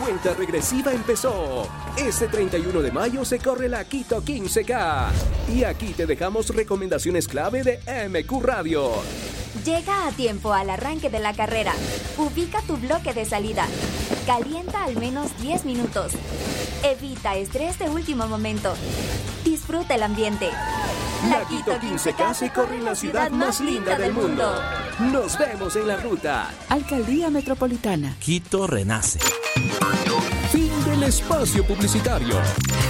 cuenta regresiva empezó. Este 31 de mayo se corre la Quito 15K. Y aquí te dejamos recomendaciones clave de MQ Radio. Llega a tiempo al arranque de la carrera. Ubica tu bloque de salida. Calienta al menos 10 minutos. Evita estrés de último momento. Disfruta el ambiente. La Quito 15K se corre en la ciudad más linda del mundo. Nos vemos en la ruta. Alcaldía Metropolitana. Quito renace. Fin del espacio publicitario.